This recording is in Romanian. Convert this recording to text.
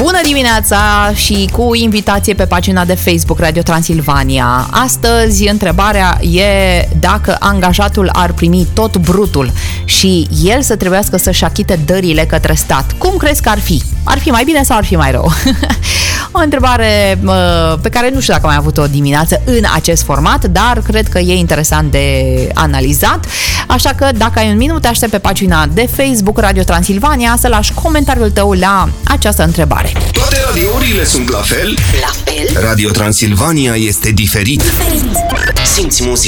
Bună dimineața și cu invitație pe pagina de Facebook Radio Transilvania. Astăzi întrebarea e dacă angajatul ar primi tot brutul și el să trebuiască să-și achite dările către stat. Cum crezi că ar fi? Ar fi mai bine sau ar fi mai rău? O întrebare pe care nu știu dacă am mai avut-o dimineață în acest format, dar cred că e interesant de analizat. Așa că dacă ai un minut, te aștept pe pagina de Facebook Radio Transilvania să lași comentariul tău la această întrebare. Toate radiourile sunt la fel? La fel? Radio Transilvania este diferit. Simți muzica.